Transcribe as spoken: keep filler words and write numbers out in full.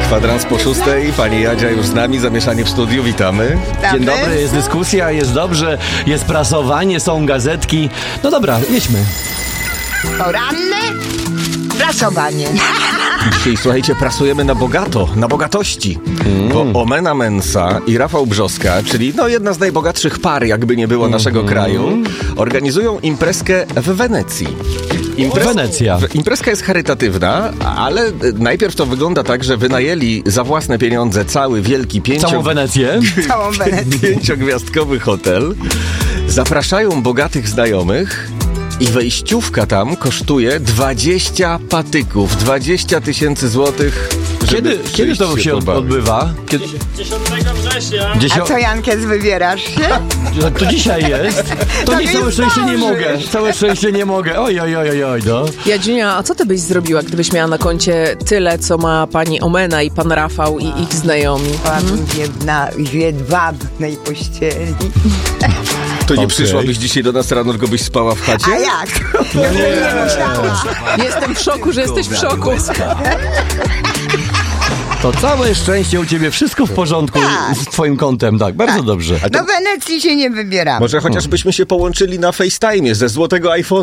Kwadrans po szóstej, pani Jadzia już z nami, zamieszanie w studiu, witamy. Dzień dobry, jest dyskusja, jest dobrze, jest prasowanie, są gazetki. No dobra, jedźmy. Poranne prasowanie. Dzisiaj, słuchajcie, prasujemy na bogato, na bogatości. Mm. Bo Omena Mensa i Rafał Brzoska, czyli no jedna z najbogatszych par, jakby nie było naszego mm. kraju, organizują imprezkę w Wenecji. Imprez... Wenecja. Imprezka jest charytatywna, ale najpierw to wygląda tak, że wynajęli za własne pieniądze cały wielki pięcio... Całą Wenecję. Całą Wenecję. pięciogwiazdkowy hotel. Zapraszają bogatych znajomych. I wejściówka tam kosztuje dwadzieścia patyków, dwadzieścia tysięcy złotych. Kiedy, kiedy to się pobawić. odbywa? Kiedy... dziesiątego września. Dziesio... A co, Jankes, wybierasz się? To dzisiaj jest. To, To nie, nie całe szczęście nie zdążysz. mogę. Całe szczęście nie mogę. Oj, oj, oj, oj, oj, no. Jadziunia, a co ty byś zrobiła, gdybyś miała na koncie tyle, co ma pani Omena i pan Rafał i ich znajomi? Byłabym na jedwabnej pościeli. To nie Okay. przyszłabyś dzisiaj do nas rano, tylko byś spała w chacie? A jak? No nie, nie musiała. Jestem w szoku, że jesteś w szoku. To całe szczęście u ciebie, wszystko w porządku Tak. z twoim kontem, tak, bardzo dobrze. Do Wenecji się nie wybieramy. Może chociaż byśmy się połączyli na FaceTime'ie ze złotego iPhone'a.